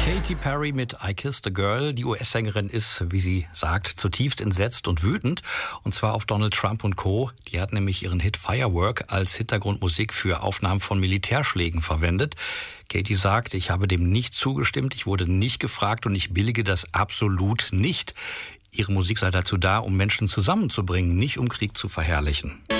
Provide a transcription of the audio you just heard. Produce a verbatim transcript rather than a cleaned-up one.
Katy Perry mit I Kissed a Girl. Die U S-Sängerin ist, wie sie sagt, zutiefst entsetzt und wütend. Und zwar auf Donald Trump und Co. Die hat nämlich ihren Hit Firework als Hintergrundmusik für Aufnahmen von Militärschlägen verwendet. Katy sagt, ich habe dem nicht zugestimmt, ich wurde nicht gefragt und ich billige das absolut nicht. Ihre Musik sei dazu da, um Menschen zusammenzubringen, nicht um Krieg zu verherrlichen.